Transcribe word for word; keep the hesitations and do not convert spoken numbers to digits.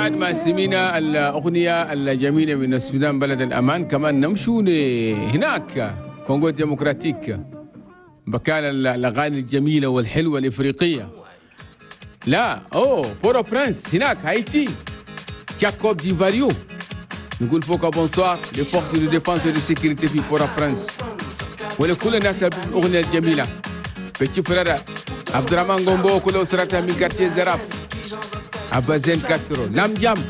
بعد ما سمينا الأغنية الجميلة من السودان بلد الأمان، كمان نمشوا هناك كونغو الديمقراطيك مكان الأغاني الجميلة والحلوة الإفريقية. لا أوه بورو برنس هناك هايتي جاكوب ديفاريو. نقول فوق بونسوار لفورس دو ديفانس ودو سيكوريتي في بورو برنس ولكل الناس الأغنية الجميلة. بيتي فرارا عبد الرحمن غومبو كل أسرته من كارتيه زراف أبا زين كاسرو نام جام.